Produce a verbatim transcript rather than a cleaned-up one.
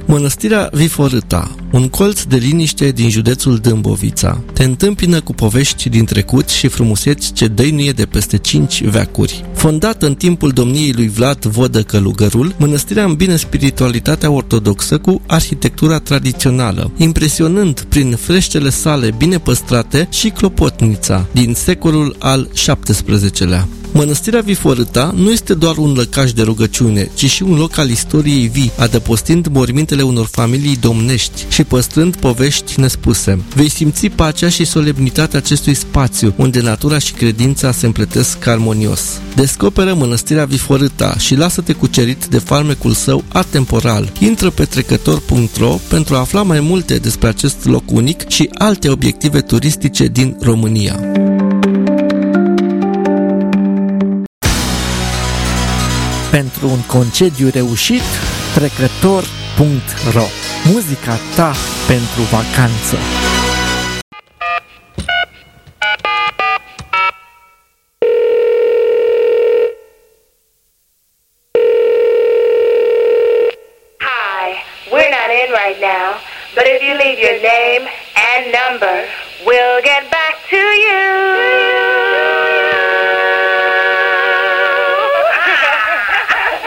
Mănăstirea Viforâta, un colț de liniște din județul Dâmbovița, te întâmpină cu povești din trecut și frumuseți ce dăinuie de peste cinci veacuri. Fondată în timpul domniei lui Vlad Vodă Călugărul, mănăstirea îmbină spiritualitatea ortodoxă cu arhitectura tradițională, impresionând prin freștele sale bine păstrate și clopotnița din secolul al șaptesprezecelea. Mănăstirea Viforâta nu este doar un lăcaș de rugăciune, ci și un loc al istoriei vii, adăpostind mormintele unor familii domnești și păstrând povești nespuse. Vei simți pacea și solemnitatea acestui spațiu, unde natura și credința se împletesc armonios. Descoperă Mănăstirea Viforâta și lasă-te cucerit de farmecul său atemporal. Intră pe trecător punct ro pentru a afla mai multe despre acest loc unic și alte obiective turistice din România. Pentru un concediu reușit, trecător punct ro. Muzica ta pentru vacanță. Hi, we're not in right now, but if you leave your name and number, we'll get back to you.